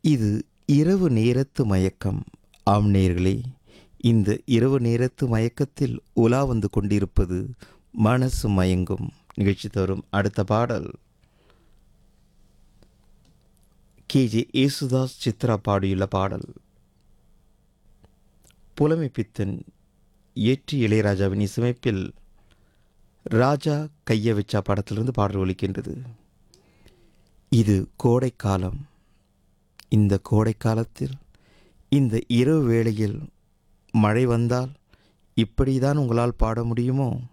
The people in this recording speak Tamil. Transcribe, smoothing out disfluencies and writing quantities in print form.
இது இரவு நேரத்து மயக்கம். ஆம் நேயர்களே, இந்த இரவு நேரத்து மயக்கத்தில் உலா வந்து கொண்டிருப்பது மனசு மயங்கும் நிகழ்ச்சி. தரும் அடுத்த பாடல் கேஜே யேசுதாஸ் சித்ரா பாடியுள்ள பாடல். புலமை பித்தன் ஏற்றி இளையராஜாவின் இசையமைப்பில் ராஜா கைய வச்சா படத்திலிருந்து பாடல் ஒலிக்கின்றது. இது கோடைக்காலம். இந்த கோடைக்காலத்தில் இந்த இரவு வேளையில் மழை வந்தால் இப்படிதான் உங்களால் பாட முடியுமோ?